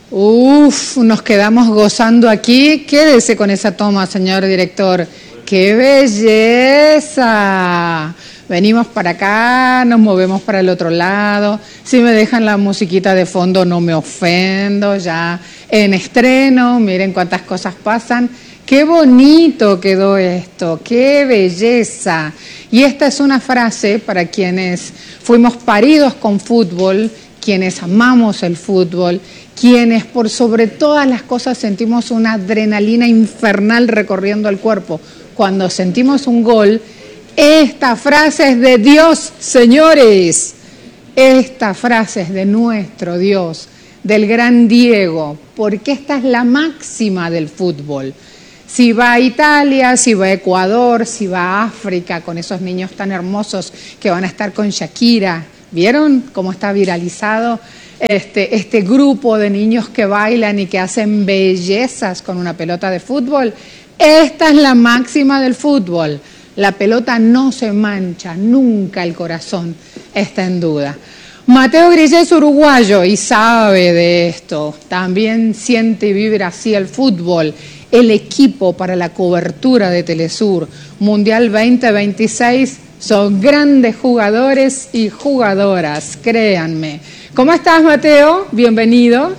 Uf, nos quedamos gozando aquí. Quédese con esa toma, señor director. ¡Qué belleza! Venimos para acá, nos movemos para el otro lado. Si me dejan la musiquita de fondo, no me ofendo. Ya en estreno, miren cuántas cosas pasan. ¡Qué bonito quedó esto! ¡Qué belleza! Y esta es una frase para quienes fuimos paridos con fútbol, quienes amamos el fútbol, quienes por sobre todas las cosas sentimos una adrenalina infernal recorriendo el cuerpo. Cuando sentimos un gol, esta frase es de Dios, señores. Esta frase es de nuestro Dios, del gran Diego, porque esta es la máxima del fútbol. Si va a Italia, si va a Ecuador, si va a África, con esos niños tan hermosos que van a estar con Shakira. ¿Vieron cómo está viralizado este grupo de niños que bailan y que hacen bellezas con una pelota de fútbol? Esta es la máxima del fútbol. La pelota no se mancha, nunca el corazón está en duda. Mateo Grillet es uruguayo y sabe de esto. También siente y vibra así el fútbol. El equipo para la cobertura de Telesur Mundial 2026 son grandes jugadores y jugadoras, créanme. ¿Cómo estás, Mateo? Bienvenido.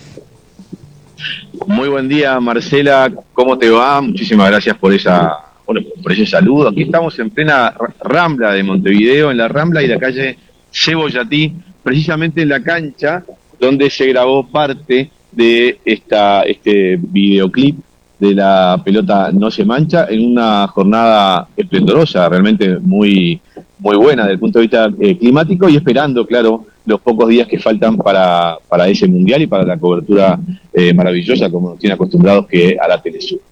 Muy buen día, Marcela. ¿Cómo te va? Muchísimas gracias por por ese saludo. Aquí estamos en plena Rambla de Montevideo, en la Rambla y la calle Cebollatí, precisamente en la cancha donde se grabó parte de este videoclip de la pelota no se mancha, en una jornada esplendorosa, realmente muy buena desde el punto de vista climático, y esperando, claro, los pocos días que faltan para ese mundial y para la cobertura maravillosa, como nos tiene acostumbrados que a la Telesur.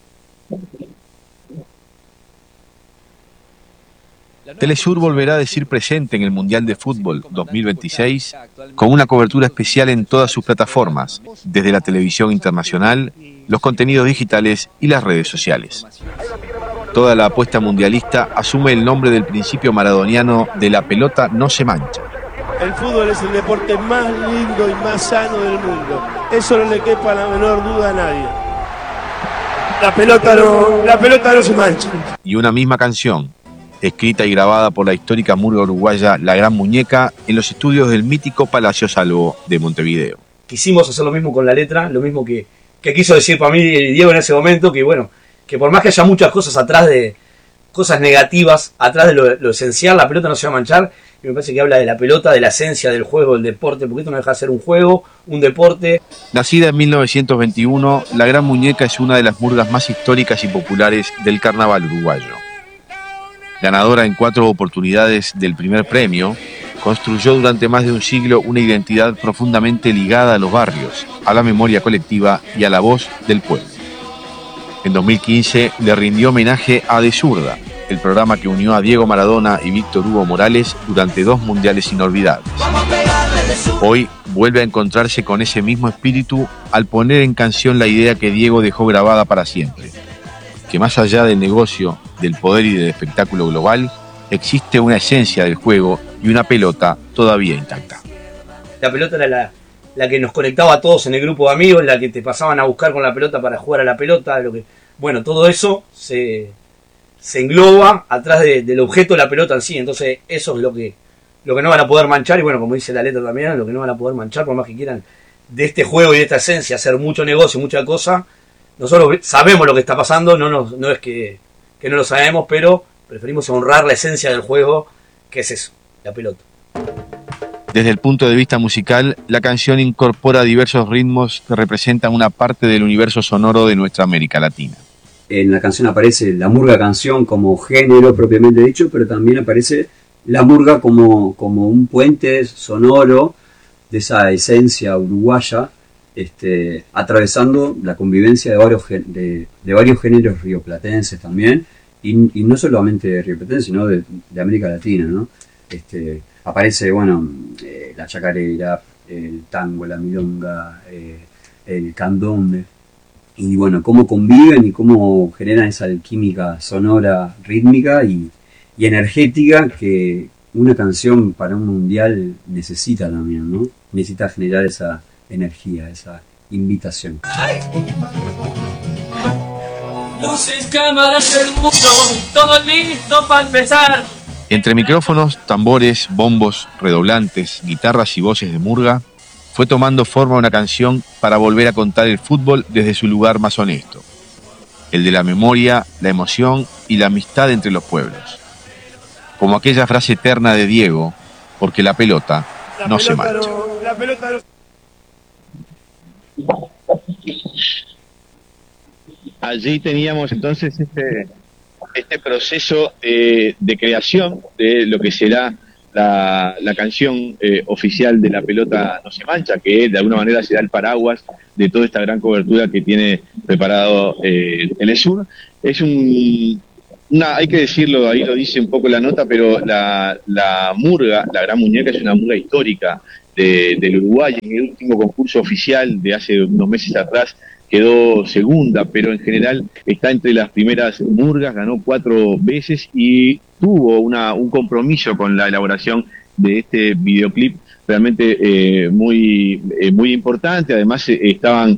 Telesur volverá a decir presente en el Mundial de Fútbol 2026 con una cobertura especial en todas sus plataformas, desde la televisión internacional, los contenidos digitales y las redes sociales. Toda la apuesta mundialista asume el nombre del principio maradoniano de la pelota no se mancha. El fútbol es el deporte más lindo y más sano del mundo. Eso no le quepa la menor duda a nadie. La pelota no se mancha. Y una misma canción, escrita y grabada por la histórica murga uruguaya La Gran Muñeca en los estudios del mítico Palacio Salvo de Montevideo. Quisimos hacer lo mismo con la letra, lo mismo que quiso decir para mí Diego en ese momento, que bueno, que por más que haya muchas cosas atrás de cosas negativas, atrás de lo esencial, la pelota no se va a manchar, y me parece que habla de la pelota, de la esencia del juego, del deporte, porque esto no deja de ser un juego, un deporte. Nacida en 1921, La Gran Muñeca es una de las murgas más históricas y populares del carnaval uruguayo. Ganadora en 4 oportunidades del primer premio, construyó durante más de un siglo una identidad profundamente ligada a los barrios, a la memoria colectiva y a la voz del pueblo. En 2015 le rindió homenaje a De Zurda, el programa que unió a Diego Maradona y Víctor Hugo Morales durante 2 mundiales inolvidables. Hoy vuelve a encontrarse con ese mismo espíritu al poner en canción la idea que Diego dejó grabada para siempre, que más allá del negocio, del poder y del espectáculo global, existe una esencia del juego y una pelota todavía intacta. La pelota era la que nos conectaba a todos en el grupo de amigos, la que te pasaban a buscar con la pelota para jugar a la pelota, bueno, todo eso se engloba atrás del objeto de la pelota en sí. Entonces eso es lo que no van a poder manchar, y bueno, como dice la letra también, lo que no van a poder manchar, por más que quieran de este juego y de esta esencia hacer mucho negocio, mucha cosa. Nosotros sabemos lo que está pasando, no es que no lo sabemos, pero preferimos honrar la esencia del juego, que es eso, la pelota. Desde el punto de vista musical, la canción incorpora diversos ritmos que representan una parte del universo sonoro de nuestra América Latina. En la canción aparece la murga canción como género propiamente dicho, pero también aparece la murga como un puente sonoro de esa esencia uruguaya, atravesando la convivencia de varios géneros rioplatenses también, y no solamente rioplatenses, sino de América Latina, ¿no? Aparece, bueno, la chacarera, el tango, la milonga, el candombe, y bueno, cómo conviven y cómo generan esa química sonora, rítmica y energética que una canción para un mundial necesita también, ¿no? Necesita generar esa energía, invitación. Luces, cámaras del mundo, todo listo para empezar. Entre micrófonos, tambores, bombos, redoblantes, guitarras y voces de murga, fue tomando forma una canción para volver a contar el fútbol desde su lugar más honesto, el de la memoria, la emoción y la amistad entre los pueblos. Como aquella frase eterna de Diego, porque la pelota no se mancha. La pelota no... Allí teníamos entonces este proceso de creación de lo que será la canción oficial de La pelota no se mancha, que de alguna manera será el paraguas de toda esta gran cobertura que tiene preparado Telesur. Es hay que decirlo, ahí lo dice un poco la nota, pero la murga, la gran muñeca, es una murga histórica del Uruguay. En el último concurso oficial de hace unos meses atrás quedó segunda, pero en general está entre las primeras murgas, ganó 4 veces y tuvo un compromiso con la elaboración de este videoclip realmente muy importante. Además estaban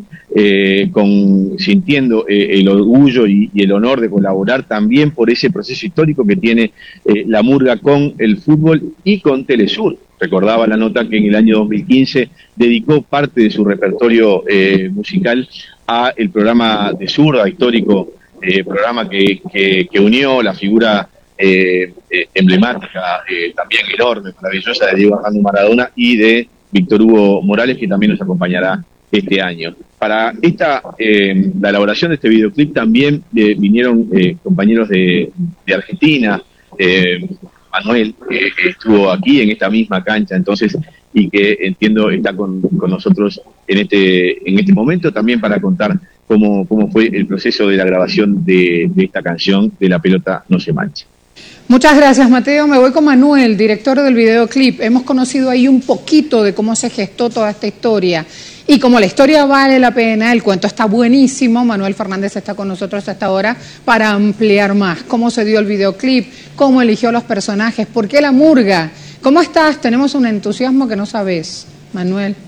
sintiendo el orgullo y el honor de colaborar también por ese proceso histórico que tiene la murga con el fútbol y con Telesur. Recordaba la nota que en el año 2015 dedicó parte de su repertorio musical a el programa de Zurda, histórico programa que unió la figura emblemática, también enorme, maravillosa, de Diego Armando Maradona y de Víctor Hugo Morales, que también nos acompañará este año. Para la elaboración de este videoclip también vinieron compañeros de Argentina, Manuel, que estuvo aquí en esta misma cancha entonces y que entiendo está con nosotros en este momento también para contar cómo fue el proceso de la grabación de esta canción de La pelota no se mancha. Muchas gracias, Mateo. Me voy con Manuel, director del videoclip. Hemos conocido ahí un poquito de cómo se gestó toda esta historia. Y como la historia vale la pena, el cuento está buenísimo, Manuel Fernández está con nosotros hasta ahora para ampliar más. ¿Cómo se dio el videoclip? ¿Cómo eligió los personajes? ¿Por qué la murga? ¿Cómo estás? Tenemos un entusiasmo que no sabes, Manuel.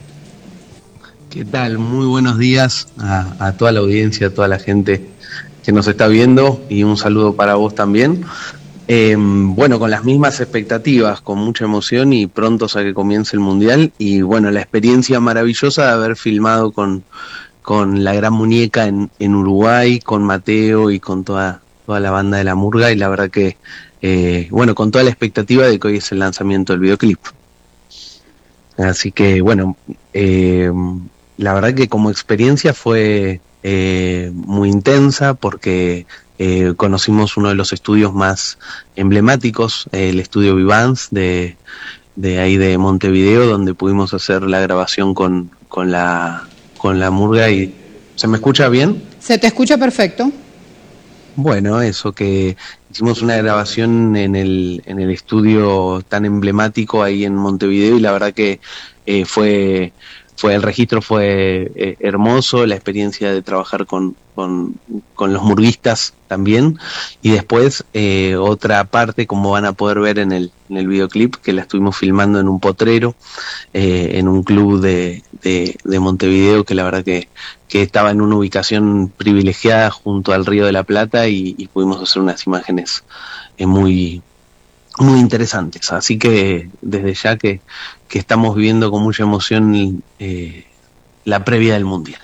¿Qué tal? Muy buenos días a toda la audiencia, a toda la gente que nos está viendo y un saludo para vos también. Bueno, con las mismas expectativas, con mucha emoción y prontos a que comience el Mundial y bueno, la experiencia maravillosa de haber filmado con la gran muñeca en Uruguay, con Mateo y con toda la banda de la murga y la verdad que, bueno, con toda la expectativa de que hoy es el lanzamiento del videoclip. Así que bueno, la verdad que como experiencia fue muy intensa porque conocimos uno de los estudios más emblemáticos, el estudio Vivance de ahí de Montevideo, donde pudimos hacer la grabación con la murga. Y ¿se me escucha bien? Se te escucha perfecto. Bueno, eso, que hicimos una grabación en el estudio tan emblemático ahí en Montevideo y la verdad que el registro fue hermoso, la experiencia de trabajar con los murguistas también, y después otra parte, como van a poder ver en el videoclip, que la estuvimos filmando en un potrero, en un club de Montevideo, que la verdad que estaba en una ubicación privilegiada junto al Río de la Plata y pudimos hacer unas imágenes muy interesantes, así que desde ya que estamos viviendo con mucha emoción la previa del Mundial.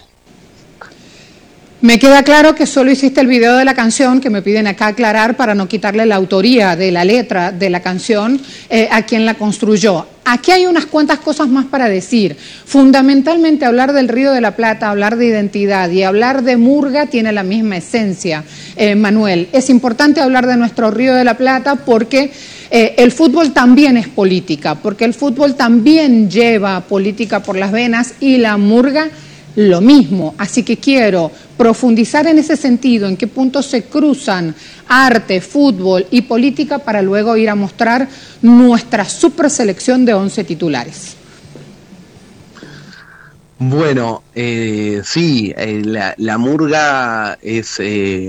Me queda claro que solo hiciste el video de la canción, que me piden acá aclarar para no quitarle la autoría de la letra de la canción a quien la construyó. Aquí hay unas cuantas cosas más para decir. Fundamentalmente hablar del Río de la Plata, hablar de identidad y hablar de murga tiene la misma esencia, Manuel. Es importante hablar de nuestro Río de la Plata porque el fútbol también es política, porque el fútbol también lleva política por las venas y la murga lo mismo. Así que quiero profundizar en ese sentido, en qué puntos se cruzan arte, fútbol y política para luego ir a mostrar nuestra super selección de 11 titulares. Bueno, sí, la murga es...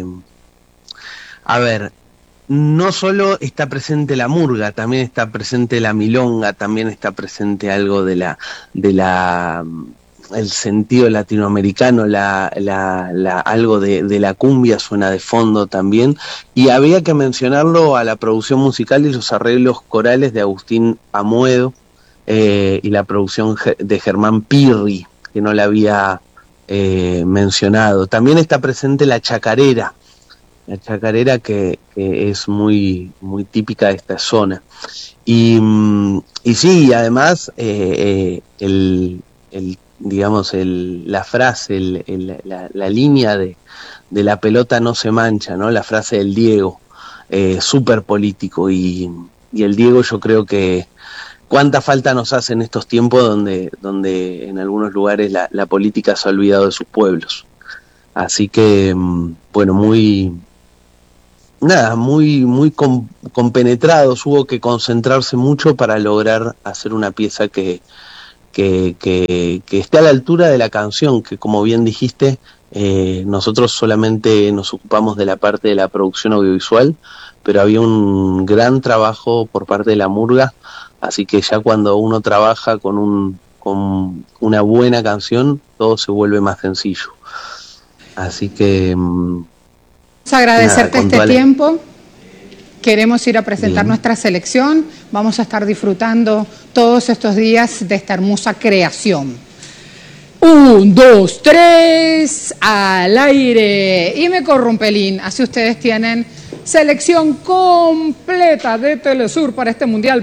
a ver, no solo está presente la murga, también está presente la milonga, también está presente algo de la el sentido latinoamericano, algo de la cumbia suena de fondo también, y había que mencionarlo a la producción musical y los arreglos corales de Agustín Amoedo, y la producción de Germán Pirri, que no la había mencionado. También está presente la chacarera que es muy, muy típica de esta zona. Y sí, además la frase, la línea de la pelota no se mancha, ¿no? La frase del Diego, súper político, y el Diego, yo creo que cuánta falta nos hace en estos tiempos donde en algunos lugares la política se ha olvidado de sus pueblos. Así que, bueno, muy compenetrados, hubo que concentrarse mucho para lograr hacer una pieza que esté a la altura de la canción, que, como bien dijiste, nosotros solamente nos ocupamos de la parte de la producción audiovisual, pero había un gran trabajo por parte de la murga, así que ya cuando uno trabaja con una buena canción, todo se vuelve más sencillo. Así que vamos a agradecerte tiempo. Queremos ir a presentar nuestra selección. Vamos a estar disfrutando todos estos días de esta hermosa creación. 1, 2, 3, al aire. Y me corro un pelín. Así ustedes tienen selección completa de Telesur para este Mundial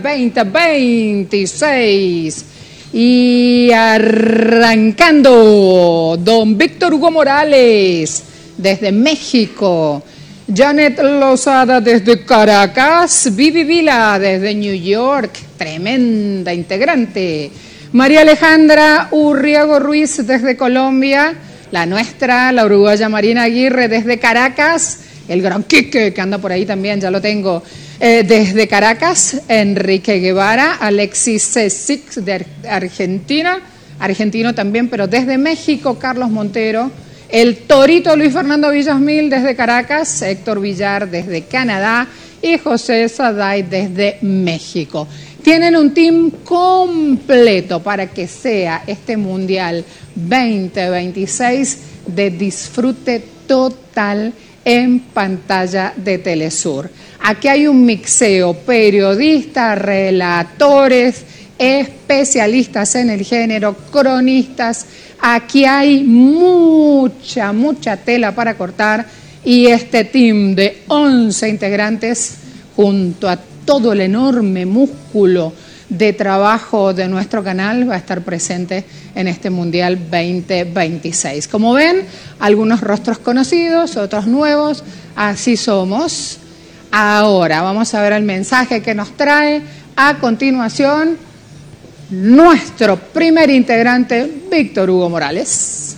2026. Y arrancando, don Víctor Hugo Morales, desde México. Janet Lozada desde Caracas. Vivi Vila desde New York, tremenda integrante. María Alejandra Urriago Ruiz desde Colombia. La nuestra, la uruguaya Marina Aguirre desde Caracas. El gran Quique, que anda por ahí también, ya lo tengo. Desde Caracas, Enrique Guevara. Alexis Cesic de Argentina. Argentino también, pero desde México, Carlos Montero. El Torito Luis Fernando Villasmil desde Caracas, Héctor Villar desde Canadá y José Saday desde México. Tienen un team completo para que sea este Mundial 2026 de disfrute total en pantalla de Telesur. Aquí hay un mixeo, periodistas, relatores, especialistas en el género, cronistas. Aquí hay mucha tela para cortar, y este team de 11 integrantes, junto a todo el enorme músculo de trabajo de nuestro canal, va a estar presente en este Mundial 2026. Como ven, algunos rostros conocidos, otros nuevos, así somos. Ahora vamos a ver el mensaje que nos trae a continuación nuestro primer integrante, Víctor Hugo Morales.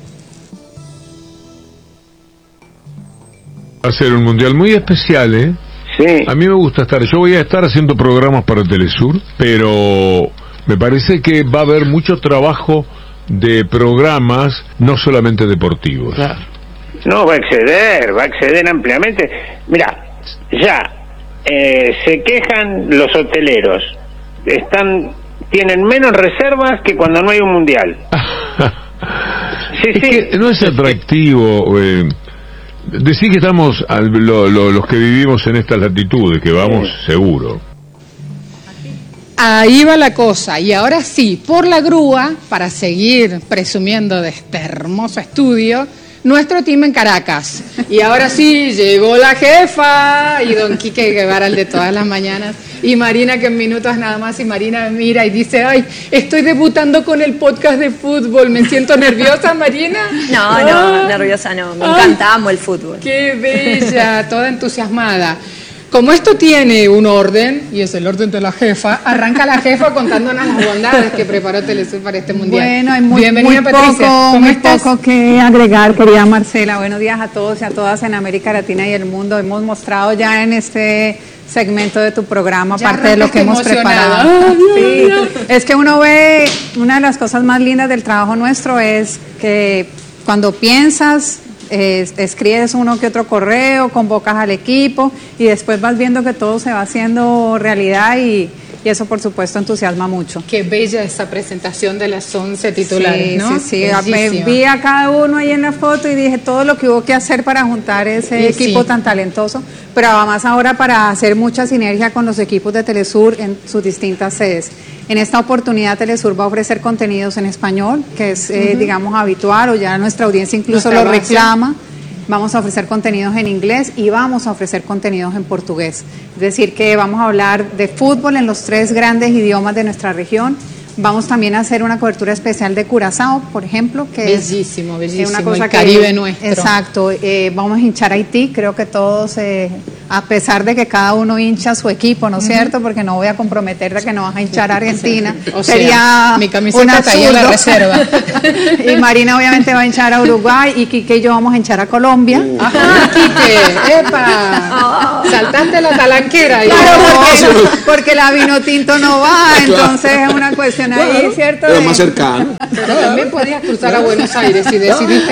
Va a ser un mundial muy especial, ¿eh? Sí. A mí me gusta estar, yo voy a estar haciendo programas para Telesur, pero me parece que va a haber mucho trabajo de programas, no solamente deportivos. Claro. No, va a exceder ampliamente. Mira, ya se quejan los hoteleros, tienen menos reservas que cuando no hay un mundial. Sí. Que no es atractivo decir que estamos los que vivimos en estas latitudes, que vamos seguro. Ahí va la cosa, y ahora sí, por la grúa, para seguir presumiendo de este hermoso estudio, nuestro team en Caracas. Y ahora sí, llegó la jefa, y don Quique Guevara, el de todas las mañanas, y Marina, que en minutos nada más, y Marina mira y dice, ay, estoy debutando con el podcast de fútbol, me siento nerviosa, Marina. No, nerviosa no, me encanta, amo el fútbol. Qué bella, toda entusiasmada. Como esto tiene un orden, y es el orden de la jefa, arranca la jefa contándonos las bondades que preparó Telesur para este Mundial. Bueno, hay muy poco que agregar, querida Marcela. Buenos días a todos y a todas en América Latina y el mundo. Hemos mostrado ya en este segmento de tu programa ya parte de lo que hemos preparado. Sí, es que uno ve, una de las cosas más lindas del trabajo nuestro es que cuando piensas, escribes uno que otro correo, convocas al equipo y después vas viendo que todo se va haciendo realidad y y eso por supuesto entusiasma mucho. Qué bella esa presentación de las 11 titulares, sí, ¿no? Sí, me vi a cada uno ahí en la foto y dije todo lo que hubo que hacer para juntar ese equipo tan talentoso, pero además ahora para hacer mucha sinergia con los equipos de Telesur en sus distintas sedes. En esta oportunidad Telesur va a ofrecer contenidos en español, que es digamos habitual, o ya nuestra audiencia incluso lo reclama. Vamos a ofrecer contenidos en inglés y vamos a ofrecer contenidos en portugués. Es decir, que vamos a hablar de fútbol en los 3 grandes idiomas de nuestra región. Vamos también a hacer una cobertura especial de Curazao, por ejemplo, que bellísimo, es una cosa el Caribe nuestro. Exacto. Vamos a hinchar a Haití, creo que todos, a pesar de que cada uno hincha su equipo, ¿no es cierto? Porque no voy a comprometer de que no vas a hinchar a Argentina. O sería mi camiseta está ahí en la reserva. Y Marina obviamente va a hinchar a Uruguay y Quique y yo vamos a hinchar a Colombia. Ajá, Quique, ¡epa! Saltaste la talanquera. Claro, porque la vino tinto no va, entonces es una cuestión ahí, ¿cierto? Pero más cercano. Pero también podías cruzar a Buenos Aires y decidiste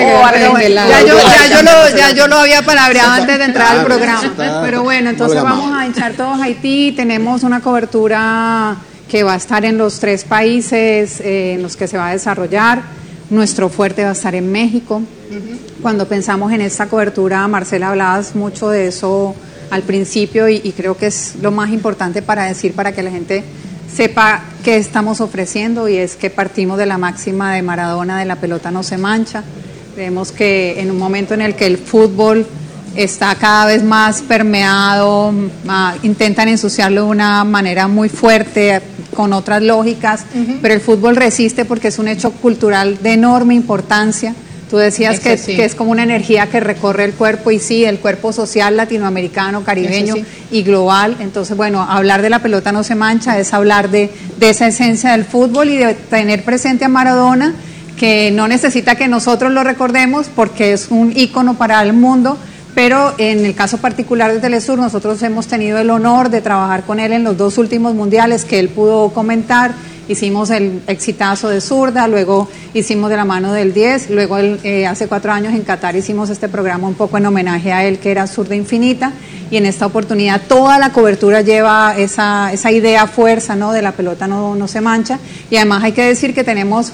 ya yo lo había palabreado antes de entrar al programa. Pero bueno, entonces vamos a hinchar todos a Haití. Tenemos una cobertura que va a estar en los 3 países en los que se va a desarrollar. Nuestro fuerte va a estar en México. Cuando pensamos en esta cobertura, Marcela, hablabas mucho de eso al principio y creo que es lo más importante para decir, para que la gente sepa qué estamos ofreciendo, y es que partimos de la máxima de Maradona de la pelota no se mancha. Creemos que en un momento en el que el fútbol está cada vez más permeado, intentan ensuciarlo de una manera muy fuerte, con otras lógicas, pero el fútbol resiste porque es un hecho cultural de enorme importancia. Tú decías que es como una energía que recorre el cuerpo, y sí, el cuerpo social latinoamericano, caribeño y global. Entonces, bueno, hablar de la pelota no se mancha es hablar de esa esencia del fútbol y de tener presente a Maradona, que no necesita que nosotros lo recordemos porque es un ícono para el mundo, pero en el caso particular de Telesur, nosotros hemos tenido el honor de trabajar con él en los 2 últimos mundiales que él pudo comentar. Hicimos el exitazo de Zurda, luego hicimos de la mano del 10, luego hace 4 años en Qatar hicimos este programa un poco en homenaje a él, que era Zurda Infinita, y en esta oportunidad toda la cobertura lleva esa idea, fuerza, ¿no? De la pelota no se mancha, y además hay que decir que tenemos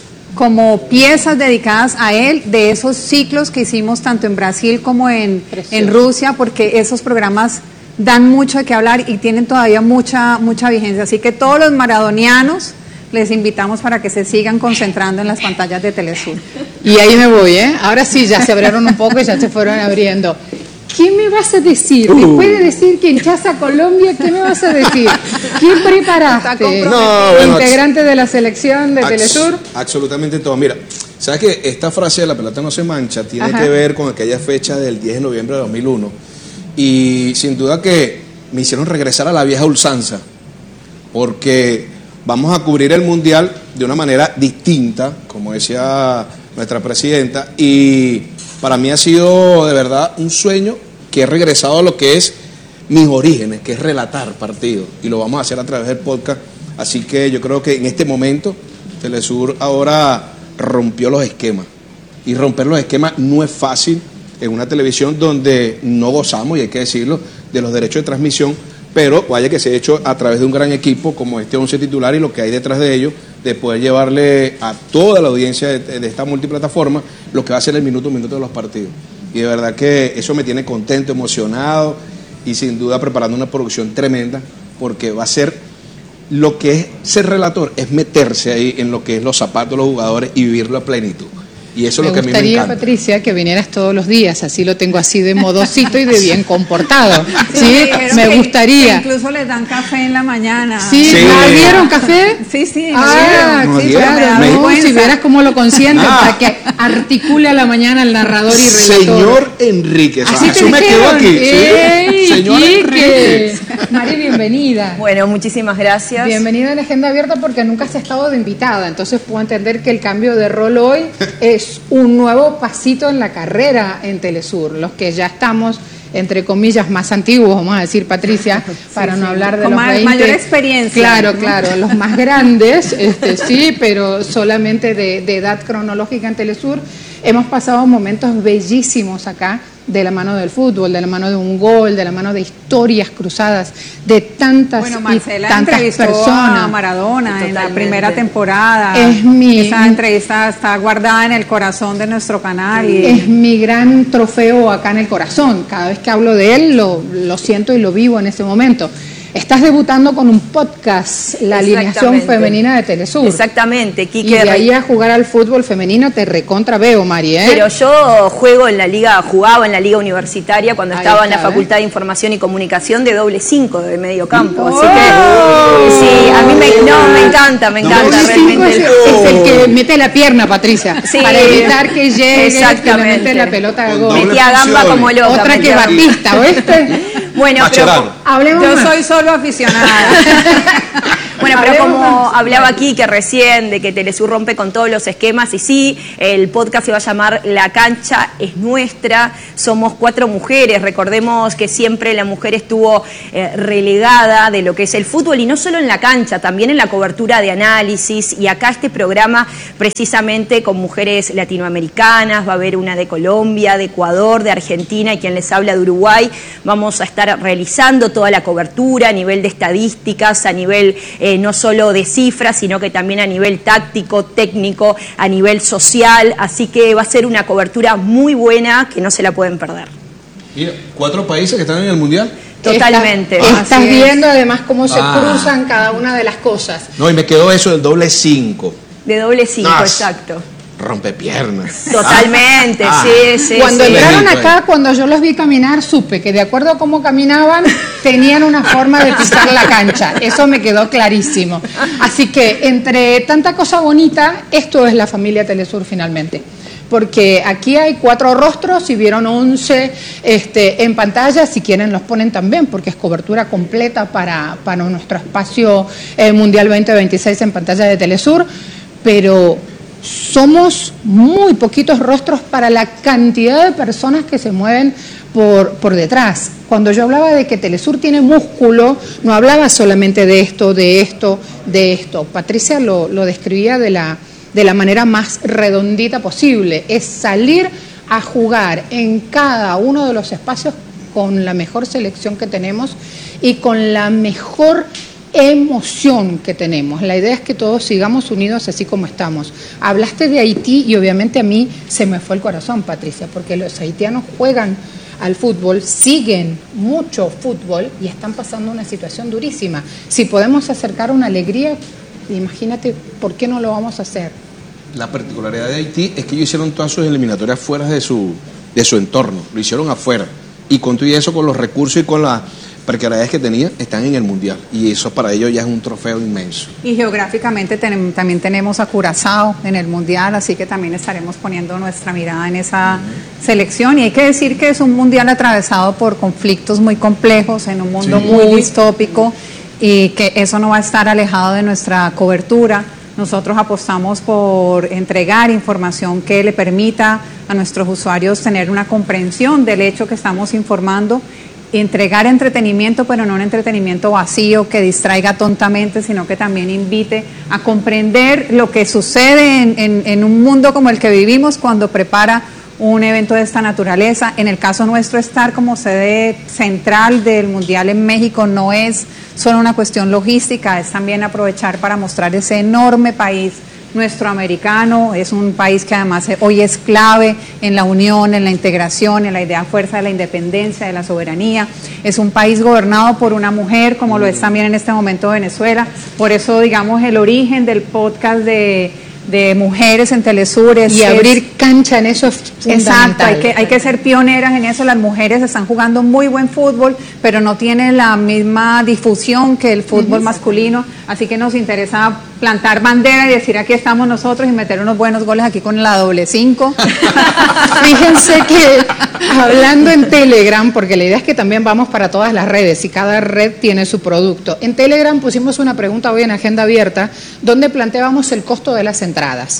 como piezas dedicadas a él de esos ciclos que hicimos tanto en Brasil como en Rusia, porque esos programas dan mucho de qué hablar y tienen todavía mucha vigencia. Así que todos los maradonianos les invitamos para que se sigan concentrando en las pantallas de Telesur. Y ahí me voy, ¿eh? Ahora sí, ya se abrieron un poco y ya se fueron abriendo. ¿Qué me vas a decir? Después de decir que hinchás a Colombia, ¿qué me vas a decir? ¿Qué preparaste? ¿Integrante de la selección de Telesur? Absolutamente todo. Mira, ¿sabes que esta frase de la pelota no se mancha tiene que ver con aquella fecha del 10 de noviembre de 2001? Y sin duda que me hicieron regresar a la vieja usanza, porque vamos a cubrir el Mundial de una manera distinta, como decía nuestra presidenta, y para mí ha sido de verdad un sueño que he regresado a lo que es mis orígenes, que es relatar partidos, y lo vamos a hacer a través del podcast. Así que yo creo que en este momento Telesur ahora rompió los esquemas, y romper los esquemas no es fácil en una televisión donde no gozamos, y hay que decirlo, de los derechos de transmisión, pero vaya que se ha hecho a través de un gran equipo como este 11 titular y lo que hay detrás de ello, de poder llevarle a toda la audiencia de esta multiplataforma lo que va a ser el minuto a minuto de los partidos. Y de verdad que eso me tiene contento, emocionado, y sin duda preparando una producción tremenda, porque va a ser lo que es ser relator, es meterse ahí en lo que es los zapatos de los jugadores y vivirlo a plenitud. Y eso es lo que a mí me encanta. Me gustaría, Patricia, que vinieras todos los días, así lo tengo así de modosito y de bien comportado. Sí, me gustaría. Incluso les dan café en la mañana. ¿Sí? ¿Dieron café? Sí. Sí, claro. Si vieras cómo lo consienten, para que articule a la mañana el narrador y relator. Señor Enríquez. Así eso me quedó aquí. ¿Sí? Señor Enríquez. Mari, bienvenida. Bueno, muchísimas gracias. Bienvenida en Agenda Abierta, porque nunca has estado de invitada, entonces puedo entender que el cambio de rol hoy es un nuevo pasito en la carrera en Telesur. Los que ya estamos, entre comillas, más antiguos, vamos a decir, Patricia, para no hablar de con los 20. Mayor experiencia. Claro, los más grandes, sí, pero solamente de edad cronológica en Telesur. Hemos pasado momentos bellísimos acá, de la mano del fútbol, de la mano de un gol, de la mano de historias cruzadas de tantas y tantas personas. A Maradona en la primera temporada. Esa entrevista está guardada en el corazón de nuestro canal. Y es mi gran trofeo acá en el corazón. Cada vez que hablo de él lo siento y lo vivo en ese momento. Estás debutando con un podcast, la alineación femenina de Telesur. Exactamente, Quique. Y de ahí a jugar al fútbol femenino te recontra veo, Mari, ¿eh? Pero yo jugaba en la liga universitaria cuando estaba en la Facultad de Información y Comunicación de doble 5 de medio campo. Así que, sí, a mí me encanta realmente. Es el que mete la pierna, Patricia, para evitar que llegue finalmente la pelota al gol. Metía gamba como loca. Otra que Batista, ¿oíste? Bueno, pero yo soy solo aficionada. Bueno, pero como hablaba aquí que recién de que Telesur rompe con todos los esquemas, y sí, el podcast se va a llamar La Cancha es Nuestra, somos 4 mujeres, recordemos que siempre la mujer estuvo relegada de lo que es el fútbol, y no solo en la cancha, también en la cobertura de análisis, y acá este programa precisamente con mujeres latinoamericanas, va a haber una de Colombia, de Ecuador, de Argentina, y quien les habla de Uruguay. Vamos a estar realizando toda la cobertura a nivel de estadísticas, a nivel no solo de cifras, sino que también a nivel táctico, técnico, a nivel social, así que va a ser una cobertura muy buena que no se la pueden perder. Mira, 4 países que están en el Mundial. Totalmente. Estás viendo además cómo se cruzan cada una de las cosas. No, y me quedó eso del doble 5. De doble 5, exacto. Rompe piernas. Totalmente, sí. Cuando entraron acá, cuando yo los vi caminar, supe que de acuerdo a cómo caminaban, tenían una forma de pisar la cancha. Eso me quedó clarísimo. Así que, entre tanta cosa bonita, esto es la familia Telesur finalmente. Porque aquí hay 4 rostros, y vieron 11 en pantalla, si quieren los ponen también, porque es cobertura completa para nuestro espacio Mundial 2026 en pantalla de Telesur, pero somos muy poquitos rostros para la cantidad de personas que se mueven por detrás. Cuando yo hablaba de que Telesur tiene músculo, no hablaba solamente de esto. Patricia lo describía de la manera más redondita posible. Es salir a jugar en cada uno de los espacios con la mejor selección que tenemos y con la mejor emoción que tenemos. La idea es que todos sigamos unidos así como estamos. Hablaste de Haití y obviamente a mí se me fue el corazón, Patricia, porque los haitianos juegan al fútbol, siguen mucho fútbol y están pasando una situación durísima. Si podemos acercar una alegría, imagínate, ¿por qué no lo vamos a hacer? La particularidad de Haití es que ellos hicieron todas sus eliminatorias fuera de su entorno, lo hicieron afuera, y con todo eso, con los recursos y con las precariedades que tenían, están en el Mundial, y eso para ellos ya es un trofeo inmenso. Y geográficamente también tenemos a Curazao en el Mundial, así que también estaremos poniendo nuestra mirada en esa selección, y hay que decir que es un Mundial atravesado por conflictos muy complejos, en un mundo muy distópico, y que eso no va a estar alejado de nuestra cobertura. Nosotros apostamos por entregar información que le permita a nuestros usuarios tener una comprensión del hecho que estamos informando, entregar entretenimiento, pero no un entretenimiento vacío que distraiga tontamente, sino que también invite a comprender lo que sucede en un mundo como el que vivimos cuando prepara un evento de esta naturaleza. En el caso nuestro, estar como sede central del Mundial en México no es solo una cuestión logística, es también aprovechar para mostrar ese enorme país nuestro americano. Es un país que además hoy es clave en la unión, en la integración, en la idea fuerza de la independencia, de la soberanía. Es un país gobernado por una mujer, como lo es también en este momento Venezuela. Por eso, digamos, el origen del podcast de mujeres en Telesur y abrir cancha en eso es fundamental. Exacto, hay que ser pioneras en eso. Las mujeres están jugando muy buen fútbol, pero no tienen la misma difusión que el fútbol masculino, así que nos interesa plantar bandera y decir aquí estamos nosotros y meter unos buenos goles aquí con la doble 5. Fíjense que hablando en Telegram, porque la idea es que también vamos para todas las redes y cada red tiene su producto. En Telegram pusimos una pregunta hoy en Agenda Abierta donde planteábamos el costo de las entradas.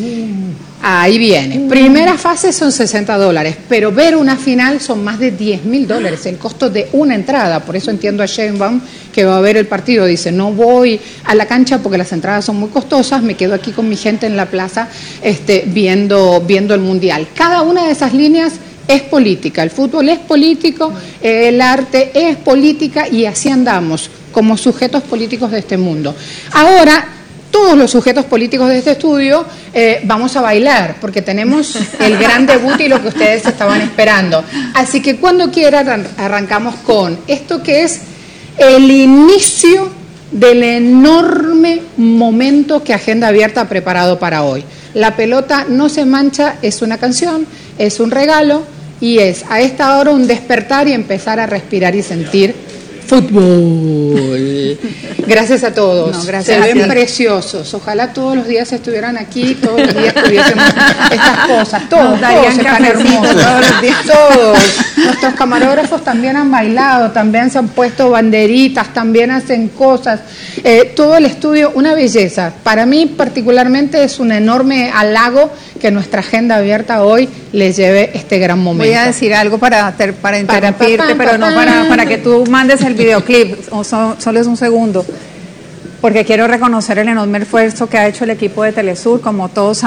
Ahí viene. Primera fase son $60, pero ver una final son más de $10.000, el costo de una entrada. Por eso entiendo a Sheinbaum que va a ver el partido. Dice, no voy a la cancha porque las entradas son muy costosas, me quedo aquí con mi gente en la plaza viendo el Mundial. Cada una de esas líneas es política, el fútbol es político, el arte es política y así andamos como sujetos políticos de este mundo. Ahora, todos los sujetos políticos de este estudio vamos a bailar, porque tenemos el gran debut y lo que ustedes estaban esperando. Así que cuando quieran arrancamos con esto que es el inicio del enorme momento que Agenda Abierta ha preparado para hoy. La pelota no se mancha es una canción, es un regalo y es a esta hora un despertar y empezar a respirar y sentir fútbol. Gracias a todos. No, gracias. Se ven preciosos. Ojalá todos los días estuvieran aquí, todos los días tuviésemos estas cosas. Todos están hermosos. Todos los días. Todos. Nuestros camarógrafos también han bailado, también se han puesto banderitas, también hacen cosas. Todo el estudio, una belleza. Para mí particularmente es un enorme halago que nuestra Agenda Abierta hoy les lleve este gran momento. Voy a decir algo para interrumpirte, pero no para que tú mandes el videoclip, solo es un segundo, porque quiero reconocer el enorme esfuerzo que ha hecho el equipo de Telesur, como todos